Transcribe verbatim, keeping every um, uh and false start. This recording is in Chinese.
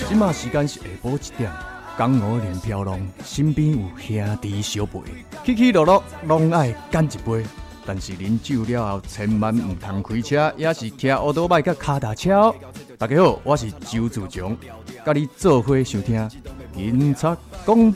即马时间是下晡一点，江湖连飘浪，身边有兄弟相陪，起起落落拢爱干一杯。但是啉酒了后，千万唔通开车，也是骑奥多麦甲脚踏车哦。大家好，我是周自强，甲你做伙收听警察广播。